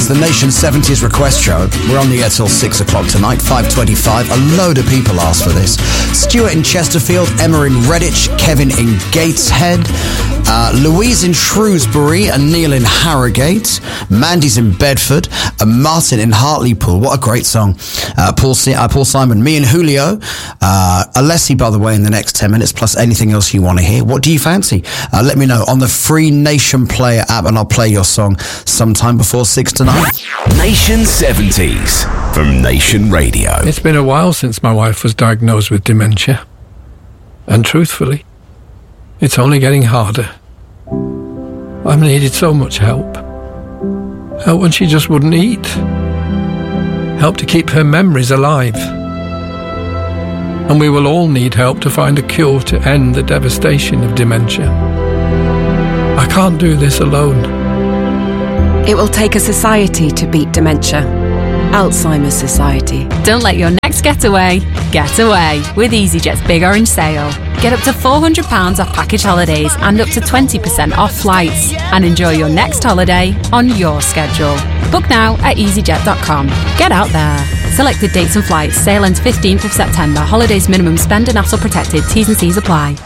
It's the Nation 70s Request Show. We're on the air till 6 o'clock tonight, 5:25. A load of people asked for this. Stuart in Chesterfield, Emma in Redditch, Kevin in Gateshead, Louise in Shrewsbury, and Neil in Harrogate, Mandy's in Bedford, and Martin in Hartlepool. What a great song. Paul Simon, me and Julio, Alessi, by the way, in the next 10 minutes, plus anything else you want to hear. What do you fancy? Let me know on the free Nation Player app, and I'll play your song sometime before 6 tonight. Nation 70s from Nation Radio. It's been a while since my wife was diagnosed with dementia. And truthfully, it's only getting harder. I've needed so much help. Help when she just wouldn't eat. Help to keep her memories alive. And we will all need help to find a cure to end the devastation of dementia. I can't do this alone. It will take a society to beat dementia. Alzheimer's Society. Don't let your next getaway get away with EasyJet's Big Orange Sale. Get up to £400 off package holidays and up to 20% off flights. And enjoy your next holiday on your schedule. Book now at easyjet.com. Get out there. Selected dates and flights. Sale ends 15th of September. Holidays minimum spend and hassle protected. T's and C's apply.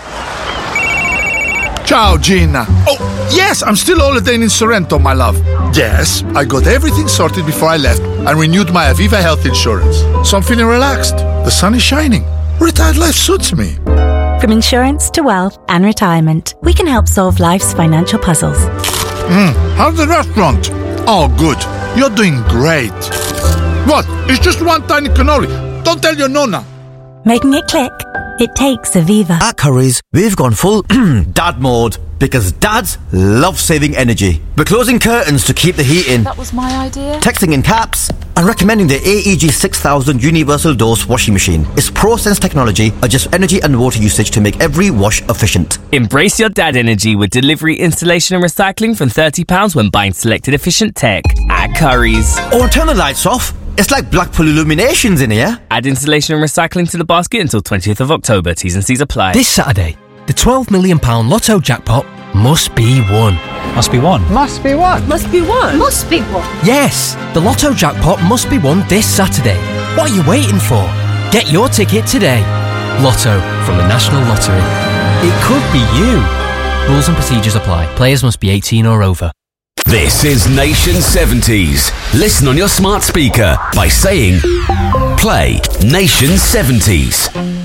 Ciao, Gina. Oh, yes, I'm still holidaying in Sorrento, my love. Yes, I got everything sorted before I left and renewed my Aviva health insurance. So I'm feeling relaxed. The sun is shining. Retired life suits me. From insurance to wealth and retirement, we can help solve life's financial puzzles. How's the restaurant? Oh, good. You're doing great. What? It's just one tiny cannoli. Don't tell your nonna. Making it click? It takes Aviva. At Currys, we've gone full dad mode because dads love saving energy. We're closing curtains to keep the heat in. That was my idea. Texting in caps and recommending the AEG 6000 Universal Dose washing machine. Its ProSense technology adjusts energy and water usage to make every wash efficient. Embrace your dad energy with delivery, installation and recycling from £30 when buying selected efficient tech at Currys. Or turn the lights off. It's like Blackpool Illuminations in here. Add installation and recycling to the basket until 20th of October. T's and C's apply. This Saturday, the £12 million Lotto jackpot must be won. Must be won. Must be won. Must be won. Must be won. Yes, the Lotto jackpot must be won this Saturday. What are you waiting for? Get your ticket today. Lotto from the National Lottery. It could be you. Rules and procedures apply. Players must be 18 or over. This is Nation 70s. Listen on your smart speaker by saying, play Nation 70s.